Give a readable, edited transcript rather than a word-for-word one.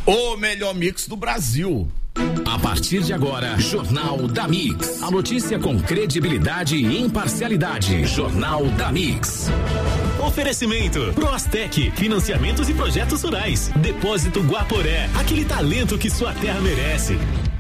O melhor mix do Brasil. A partir de agora, Jornal da Mix. A notícia com credibilidade e imparcialidade. Jornal da Mix. Oferecimento Prostec, financiamentos e projetos rurais. Depósito Guaporé, aquele talento que sua terra merece.